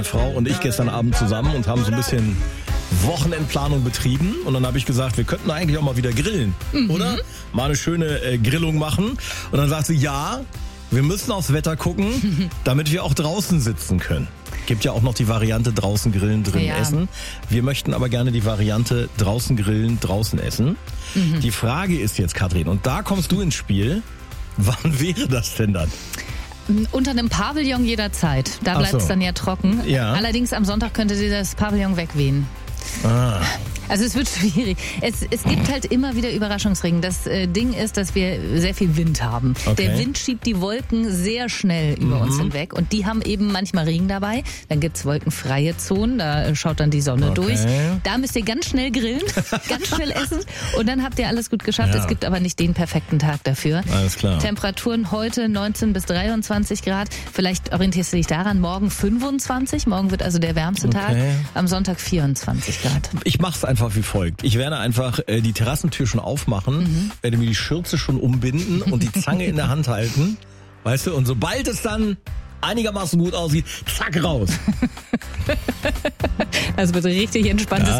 Frau und ich gestern Abend zusammen und haben so ein bisschen Wochenendplanung betrieben. Und dann habe ich gesagt, wir könnten eigentlich auch mal wieder grillen, oder? Mal eine schöne Grillung machen. Und dann sagt sie, ja, wir müssen aufs Wetter gucken, damit wir auch draußen sitzen können. Gibt ja auch noch die Variante draußen grillen, drin essen. Wir möchten aber gerne die Variante draußen grillen, draußen essen. Die Frage ist jetzt, Katrin, und da kommst du ins Spiel, wann wäre das denn dann? Unter einem Pavillon jederzeit. Da bleibt es dann ja trocken. Ja. Allerdings am Sonntag könnte dir das Pavillon wegwehen. Also es wird schwierig. Es gibt halt immer wieder Überraschungsregen. Das Ding ist, dass wir sehr viel Wind haben. Okay. Der Wind schiebt die Wolken sehr schnell über uns hinweg. Und die haben eben manchmal Regen dabei. Dann gibt's wolkenfreie Zonen, da schaut dann die Sonne durch. Da müsst ihr ganz schnell grillen, ganz schnell essen. Und dann habt ihr alles gut geschafft. Es gibt aber nicht den perfekten Tag dafür. Alles klar. Temperaturen heute 19 bis 23 Grad. Vielleicht orientierst du dich daran. Morgen 25. Morgen wird also der wärmste Tag. Am Sonntag 24 Grad. Ich mach's einfach wie folgt. Ich werde einfach die Terrassentür schon aufmachen, werde mir die Schürze schon umbinden und die Zange in der Hand halten. Weißt du, und sobald es dann einigermaßen gut aussieht, zack, raus. Also wird richtig entspanntes